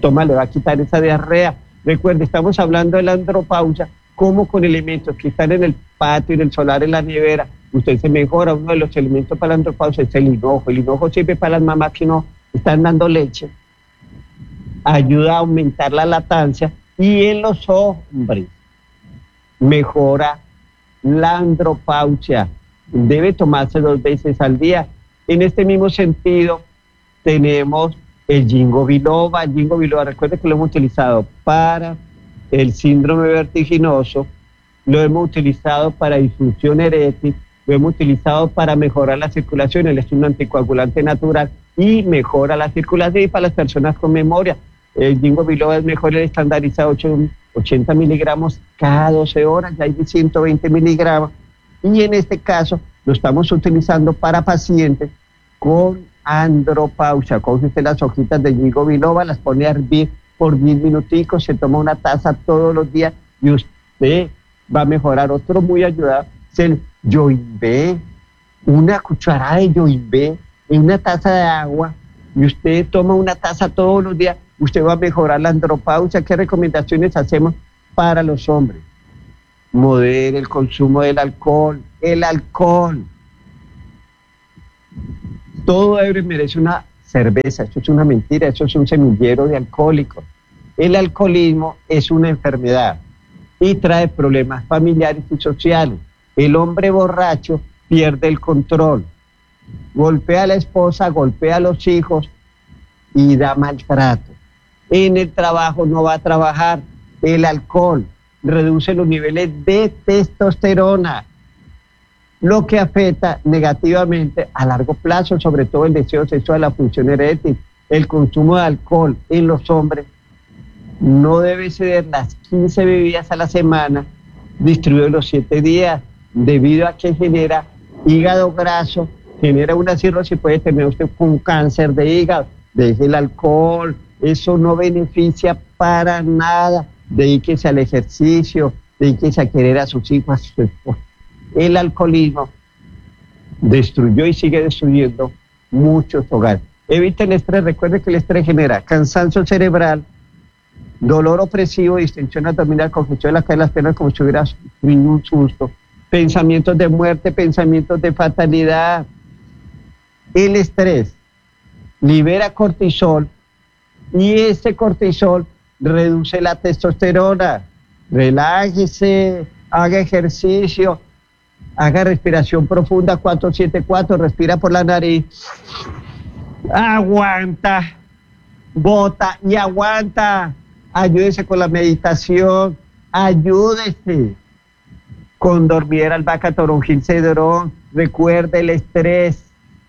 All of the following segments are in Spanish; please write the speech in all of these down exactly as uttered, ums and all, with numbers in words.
toma, le va a quitar esa diarrea. Recuerde, estamos hablando de la andropausia, como con elementos que están en el patio, en el solar, en la nevera, usted se mejora. Uno de los elementos para la andropausia es el hinojo. El hinojo sirve para las mamás que no están dando leche, ayuda a aumentar la lactancia, y en los hombres mejora la andropausia. Debe tomarse dos veces al día. En este mismo sentido, tenemos el ginkgo biloba. El ginkgo biloba, recuerde que lo hemos utilizado para el síndrome vertiginoso, lo hemos utilizado para disfunción eréctil, lo hemos utilizado para mejorar la circulación. Él es un anticoagulante natural y mejora la circulación. Y para las personas con memoria, el ginkgo biloba es mejor, el estandarizado ochenta miligramos cada doce horas, ya hay de ciento veinte miligramos. Y en este caso lo estamos utilizando para pacientes con andropausia. Coge usted las hojitas de ginkgo biloba, las pone a hervir por diez minuticos, se toma una taza todos los días y usted va a mejorar. Otro muy ayudado es el yoimbé. Una cucharada de yoimbé en una taza de agua, y usted toma una taza todos los días, usted va a mejorar la andropausia. ¿Qué recomendaciones hacemos para los hombres? Modere el consumo del alcohol. El alcohol. Todo ebrio merece una cerveza. Eso es una mentira, eso es un semillero de alcohólicos. El alcoholismo es una enfermedad y trae problemas familiares y sociales. El hombre borracho pierde el control, golpea a la esposa, golpea a los hijos y da maltrato. En el trabajo no va a trabajar. El alcohol reduce los niveles de testosterona, lo que afecta negativamente a largo plazo, sobre todo el deseo sexual, la función eréctil. El consumo de alcohol en los hombres no debe ser las quince bebidas a la semana, distribuido en los siete días, debido a que genera hígado graso, genera una cirrosis, puede tener usted un cáncer de hígado. Deje el alcohol, eso no beneficia para nada. Dedíquese al ejercicio, dedíquese a querer a sus hijos, a su esposa. El alcoholismo destruyó y sigue destruyendo muchos hogares. Evite el estrés. Recuerde que el estrés genera cansancio cerebral, dolor opresivo, distensión abdominal, congestión de la cara de las piernas como si hubiera sufrido un susto, pensamientos de muerte, pensamientos de fatalidad. El estrés libera cortisol y ese cortisol reduce la testosterona. Relájese, haga ejercicio, haga respiración profunda, cuatro siete cuatro, respira por la nariz, aguanta, bota y aguanta. Ayúdese con la meditación, ayúdese con dormir albahaca, toronjil, cedrón. Recuerde, el estrés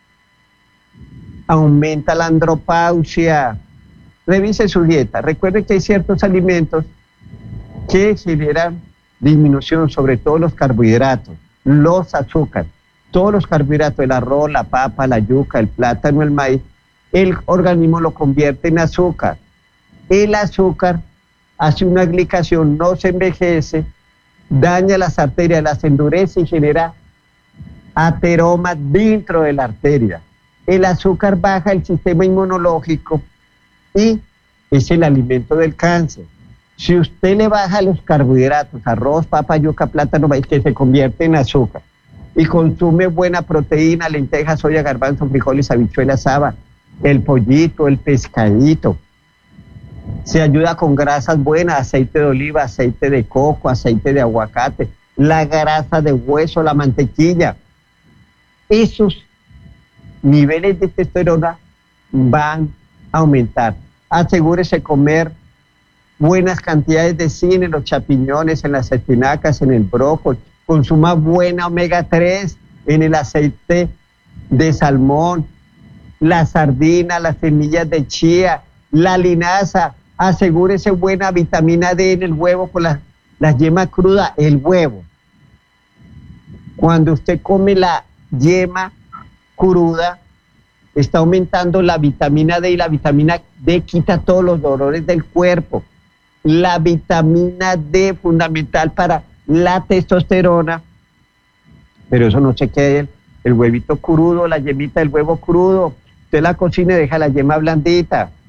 aumenta la andropausia. Revise su dieta. Recuerde que hay ciertos alimentos que generan disminución, sobre todo los carbohidratos, los azúcares, todos los carbohidratos, el arroz, la papa, la yuca, el plátano, el maíz, el organismo lo convierte en azúcar. El azúcar hace una glicación, no se envejece, daña las arterias, las endurece y genera ateroma dentro de la arteria. El azúcar baja el sistema inmunológico y es el alimento del cáncer. Si usted le baja los carbohidratos, arroz, papa, yuca, plátano, maíz, que se convierte en azúcar, y consume buena proteína, lentejas, soya, garbanzo, frijoles, habichuelas, haba, el pollito, el pescadito, se ayuda con grasas buenas, aceite de oliva, aceite de coco, aceite de aguacate, la grasa de hueso, la mantequilla. Esos niveles de testosterona van a aumentar. Asegúrese comer buenas cantidades de zinc en los champiñones, en las espinacas, en el brócoli. Consuma buena omega tres en el aceite de salmón, la sardina, las semillas de chía, la linaza. Asegúrese buena vitamina D en el huevo con la, la yema cruda, el huevo. Cuando usted come la yema cruda, está aumentando la vitamina D, y la vitamina D quita todos los dolores del cuerpo. La vitamina D, fundamental para la testosterona, pero eso no se quede el, el huevito crudo, la yemita del huevo crudo. Usted la cocina y deja la yema blandita.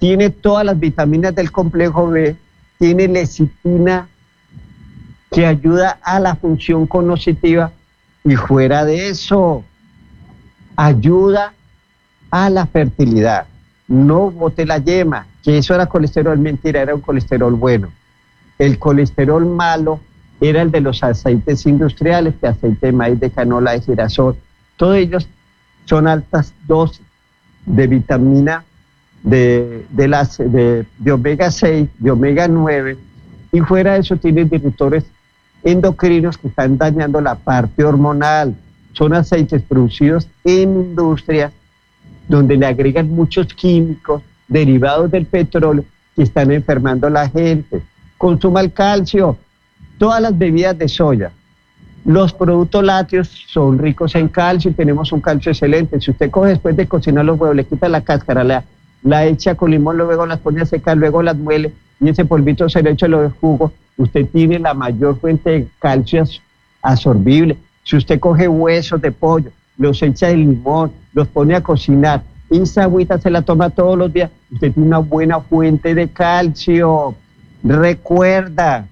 tiene todas las vitaminas del complejo B, tiene lecitina que ayuda a la función cognitiva y fuera de eso, ayuda a la fertilidad. No bote la yema, que eso era colesterol, mentira, era un colesterol bueno. El colesterol malo era el de los aceites industriales, de aceite de maíz, de canola, de girasol. Todos ellos son altas dosis de vitamina de, de, las, de, de omega seis, de omega nueve, y fuera de eso tienen disruptores endocrinos que están dañando la parte hormonal. Son aceites producidos en industrias donde le agregan muchos químicos derivados del petróleo que están enfermando a la gente. Consuma el calcio, todas las bebidas de soya. Los productos lácteos son ricos en calcio y tenemos un calcio excelente. Si usted coge después de cocinar los huevos, le quita la cáscara, la, la echa con limón, luego las pone a secar, luego las muele y ese polvito se le echa lo de jugo, usted tiene la mayor fuente de calcio absorbible. Si usted coge huesos de pollo, los echa de limón, los pone a cocinar, y esa agüita se la toma todos los días, usted tiene una buena fuente de calcio. Recuerda,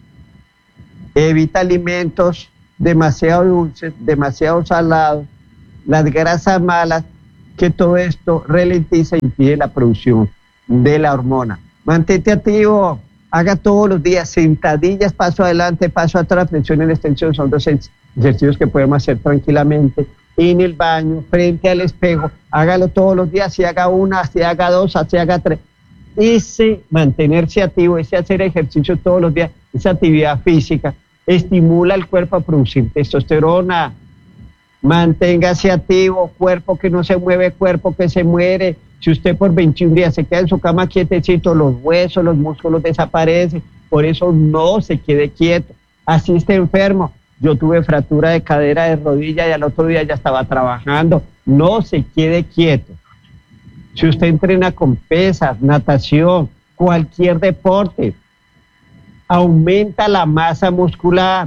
evita alimentos demasiado dulces, demasiado salados, las grasas malas, que todo esto ralentiza y impide la producción de la hormona. Mantente activo, haga todos los días sentadillas, paso adelante, paso atrás, flexión en extensión, son dos ejercicios que podemos hacer tranquilamente en el baño, frente al espejo, hágalo todos los días, si haga una, si haga dos, si haga tres. Ese mantenerse activo, ese hacer ejercicio todos los días, esa actividad física, estimula al cuerpo a producir testosterona. Manténgase activo, cuerpo que no se mueve, cuerpo que se muere. Si usted por veintiún días se queda en su cama quietecito, los huesos, los músculos desaparecen. Por eso no se quede quieto. Así esté enfermo. Yo tuve fractura de cadera, de rodilla y al otro día ya estaba trabajando. No se quede quieto. Si usted entrena con pesas, natación, cualquier deporte, aumenta la masa muscular,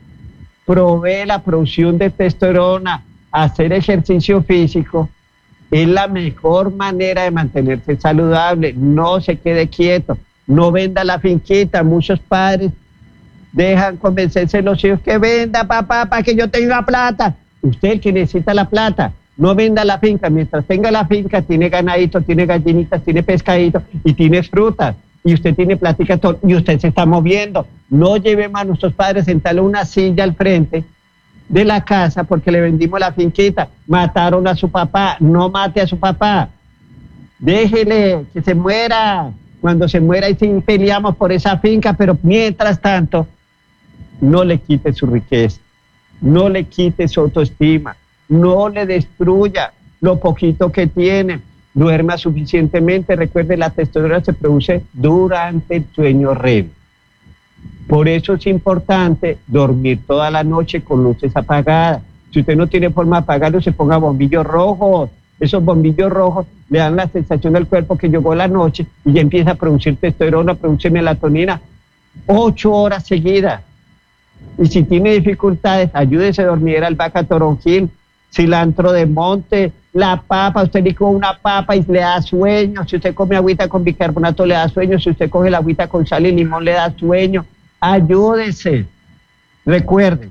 provee la producción de testosterona, hacer ejercicio físico, es la mejor manera de mantenerse saludable. No se quede quieto, no venda la finquita. Muchos padres dejan convencerse a los hijos que venda, papá, para que yo tenga plata. Usted el que necesita la plata, no venda la finca. Mientras tenga la finca, tiene ganadito, tiene gallinitas, tiene pescadito y tiene frutas. Y usted tiene plática todo, y usted se está moviendo. No llevemos a nuestros padres, sentarle una silla al frente de la casa porque le vendimos la finquita. Mataron a su papá, no mate a su papá. Déjele que se muera. Cuando se muera, y sí peleamos por esa finca, pero mientras tanto, no le quite su riqueza, no le quite su autoestima, no le destruya lo poquito que tiene. Duerma suficientemente. Recuerde, la testosterona se produce durante el sueño R E M. Por eso es importante dormir toda la noche con luces apagadas. Si usted no tiene forma de apagarlo, se ponga bombillos rojos. Esos bombillos rojos le dan la sensación al cuerpo que llegó la noche y ya empieza a producir testosterona, produce melatonina, ocho horas seguidas. Y si tiene dificultades, ayúdese a dormir albahaca, toronjil, cilantro de monte, la papa. Usted le come una papa y le da sueño. Si usted come agüita con bicarbonato le da sueño. Si usted coge la agüita con sal y limón le da sueño. Ayúdese. Recuerden,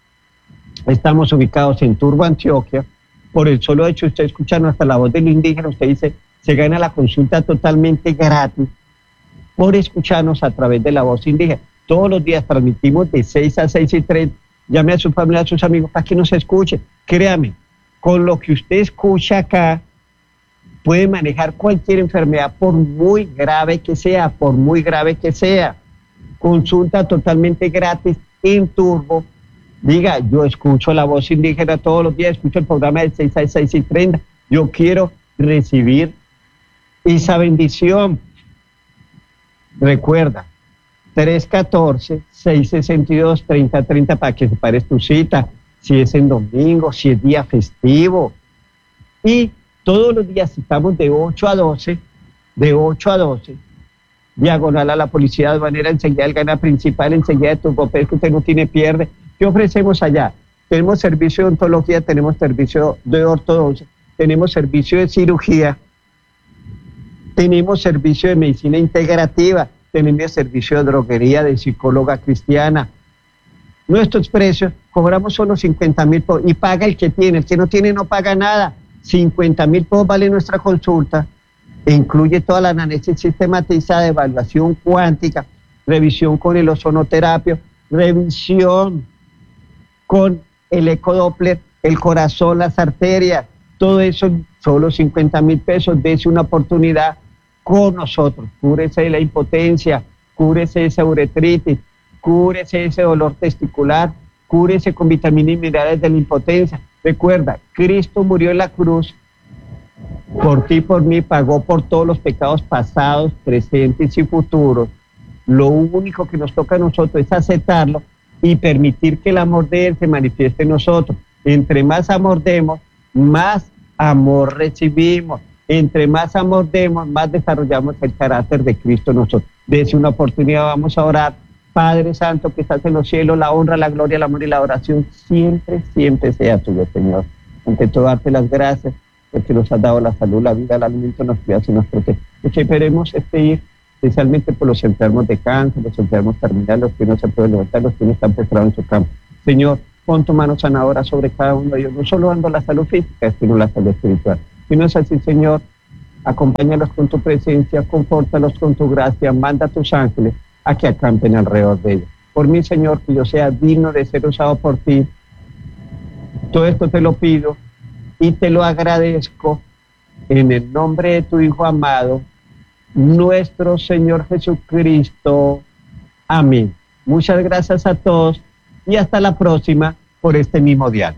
estamos ubicados en Turbo, Antioquia. Por el solo hecho de usted escucharnos hasta la voz de lo indígena, usted dice, se gana la consulta totalmente gratis por escucharnos a través de la voz indígena. Todos los días transmitimos de seis a seis y treinta. Llame a su familia, a sus amigos para que nos escuchen. Créame, con lo que usted escucha acá, puede manejar cualquier enfermedad, por muy grave que sea, por muy grave que sea. Consulta totalmente gratis en Turbo. Diga, yo escucho la voz indígena todos los días, escucho el programa de seis a seis y treinta. Yo quiero recibir esa bendición. Recuerda, tres uno cuatro, seis seis dos, tres cero tres cero para que separes tu cita, si es en domingo, si es día festivo. Y todos los días estamos de ocho a doce, de ocho a doce, diagonal a la policía aduanera, enseguida del gana principal, enseguida de Turbopes, que usted no tiene pierde. ¿Qué ofrecemos allá? Tenemos servicio de odontología, tenemos servicio de ortodoncia, tenemos servicio de cirugía, Tenemos servicio de medicina integrativa, tenemos servicio de droguería, de psicóloga cristiana. Nuestros precios, cobramos solo cincuenta mil pesos y paga el que tiene, el que no tiene no paga nada. cincuenta mil pesos vale nuestra consulta, e incluye toda la análisis sistematizada, evaluación cuántica, revisión con el ozonoterapia, revisión con el ecodoppler, el corazón, las arterias, todo eso, solo cincuenta mil pesos, dése una oportunidad con nosotros, cúrese de la impotencia, cúrese de esa uretritis, cúrese ese dolor testicular, cúrese con vitaminas y minerales de la impotencia. Recuerda, Cristo murió en la cruz por ti y por mí, pagó por todos los pecados pasados, presentes y futuros. Lo único que nos toca a nosotros es aceptarlo y permitir que el amor de Él se manifieste en nosotros. Entre más amor demos, más amor recibimos. Entre más amor demos, más desarrollamos el carácter de Cristo en nosotros. Dese una oportunidad, vamos a orar. Padre Santo que estás en los cielos, la honra, la gloria, el amor y la oración siempre, siempre sea tuyo, Señor. Ante todo, darte las gracias porque nos has dado la salud, la vida, el alimento, nos cuidas y nos protege. Que esperemos este ir, especialmente por los enfermos de cáncer, los enfermos terminales, los que no se pueden levantar, los que no están postrados en su campo. Señor, pon tu mano sanadora sobre cada uno de ellos, no solo dando la salud física, sino la salud espiritual. Si no es así, Señor, acompáñalos con tu presencia, confórtalos con tu gracia, manda a tus ángeles a que acampen alrededor de ellos. Por mí, Señor, que yo sea digno de ser usado por ti. Todo esto te lo pido y te lo agradezco en el nombre de tu Hijo amado, nuestro Señor Jesucristo. Amén. Muchas gracias a todos y hasta la próxima por este mismo dial.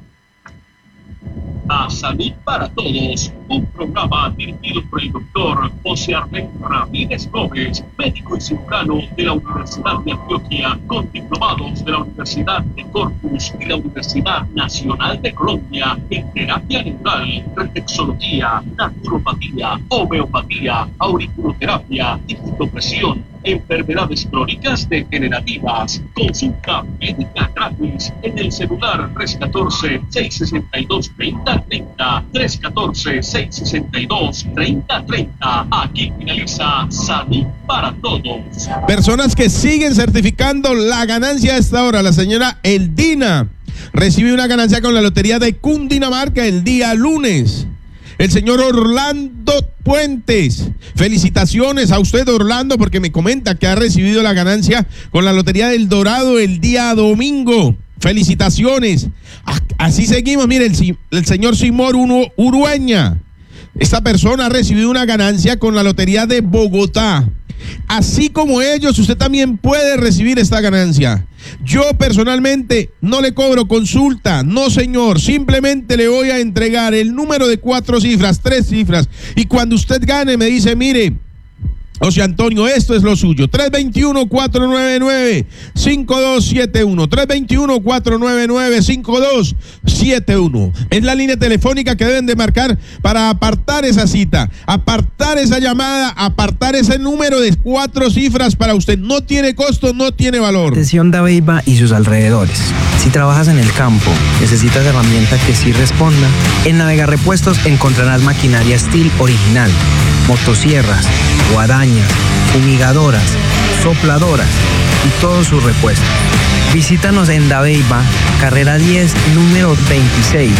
A Salud para Todos, un programa dirigido por el doctor José Arlen Ramírez Gómez, médico y cirujano de la Universidad de Antioquia, con diplomados de la Universidad de Corpus y la Universidad Nacional de Colombia en terapia neural, reflexología, naturopatía, homeopatía, auriculoterapia, difutopresión, enfermedades crónicas degenerativas. Consulta médica gratis en el celular tres uno cuatro, seis seis dos, tres cero tres cero, tres uno cuatro, seis seis dos, tres cero tres cero. Aquí finaliza Salud para Todos. Personas que siguen certificando la ganancia a esta hora. La señora Eldina recibe una ganancia con la lotería de Cundinamarca el día lunes. El señor Orlando Puentes, felicitaciones a usted, Orlando, porque me comenta que ha recibido la ganancia con la Lotería del Dorado el día domingo. Felicitaciones. Así seguimos. Mire, el, el señor Simón Urueña. Esta persona ha recibido una ganancia con la Lotería de Bogotá. Así como ellos, usted también puede recibir esta ganancia. Yo personalmente no le cobro consulta, no señor, simplemente le voy a entregar el número de cuatro cifras, tres cifras, y cuando usted gane me dice, mire, José Antonio, esto es lo suyo. tres dos uno, cuatro nueve nueve, cinco dos siete uno. tres dos uno, cuatro nueve nueve, cinco dos siete uno. Es la línea telefónica que deben de marcar para apartar esa cita, apartar esa llamada, apartar ese número de cuatro cifras para usted. No tiene costo, no tiene valor. Atención Dabeiba y sus alrededores. Si trabajas en el campo, necesitas herramientas que sí respondan. En Navega Repuestos encontrarás maquinaria Steel original, motosierras, guadañas, fumigadoras, sopladoras y todos sus repuestos. Visítanos en Dabeiba, carrera diez, número veintiséis,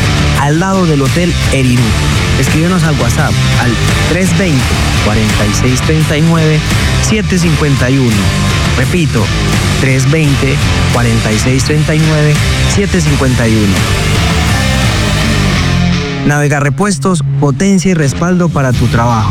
al lado del Hotel Erirú. Escríbenos al WhatsApp al tres dos cero, cuatro seis tres nueve, siete cinco uno. Repito, tres dos cero, cuatro seis tres nueve, siete cinco uno. Navega Repuestos, potencia y respaldo para tu trabajo.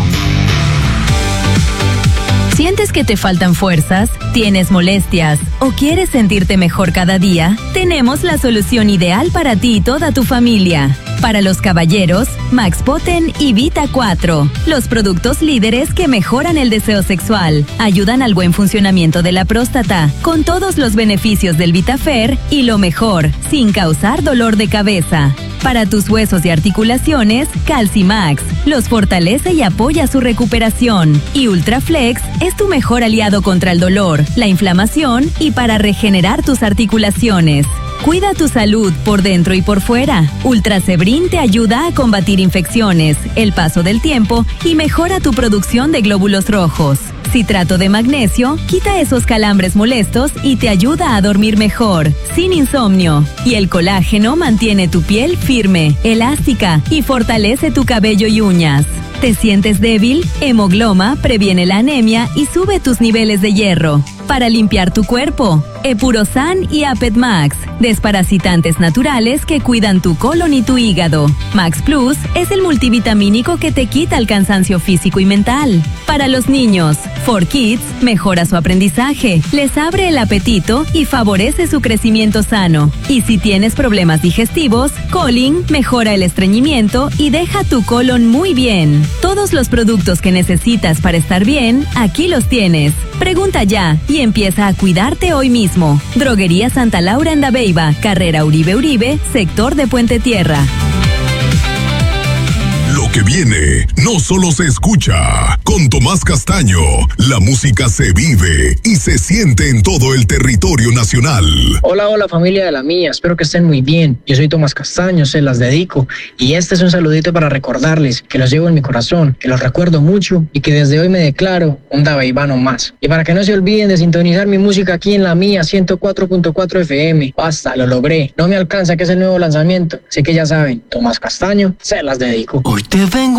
¿Sientes que te faltan fuerzas? ¿Tienes molestias? ¿O quieres sentirte mejor cada día? Tenemos la solución ideal para ti y toda tu familia. Para los caballeros, Max Poten y Vita cuatro. Los productos líderes que mejoran el deseo sexual, ayudan al buen funcionamiento de la próstata, con todos los beneficios del VitaFer y lo mejor, sin causar dolor de cabeza. Para tus huesos y articulaciones, Calcimax los fortalece y apoya su recuperación. Y Ultraflex es tu mejor aliado contra el dolor, la inflamación y para regenerar tus articulaciones. Cuida tu salud por dentro y por fuera. Ultrasebrin te ayuda a combatir infecciones, el paso del tiempo y mejora tu producción de glóbulos rojos. Citrato de magnesio quita esos calambres molestos y te ayuda a dormir mejor, sin insomnio. Y el colágeno mantiene tu piel firme, elástica y fortalece tu cabello y uñas. ¿Te sientes débil? Hemogloma previene la anemia y sube tus niveles de hierro. Para limpiar tu cuerpo, Epurosan y Apet Max, desparasitantes naturales que cuidan tu colon y tu hígado. Max Plus es el multivitamínico que te quita el cansancio físico y mental. Para los niños, For Kids mejora su aprendizaje, les abre el apetito y favorece su crecimiento sano. Y si tienes problemas digestivos, Colin mejora el estreñimiento y deja tu colon muy bien. Todos los productos que necesitas para estar bien, aquí los tienes. Pregunta ya y empieza a cuidarte hoy mismo. Droguería Santa Laura en Dabeiba, carrera Uribe Uribe, sector de Puente Tierra. Lo que viene no solo se escucha. Con Tomás Castaño, la música se vive y se siente en todo el territorio nacional. Hola, hola familia de la mía, espero que estén muy bien. Yo soy Tomás Castaño, se las dedico. Y este es un saludito para recordarles que los llevo en mi corazón, que los recuerdo mucho y que desde hoy me declaro un dabeibano más. Y para que no se olviden de sintonizar mi música aquí en la mía, ciento cuatro punto cuatro F M. Basta, lo logré. No me alcanza, que es el nuevo lanzamiento. Así que ya saben, Tomás Castaño, se las dedico. Hoy te vengo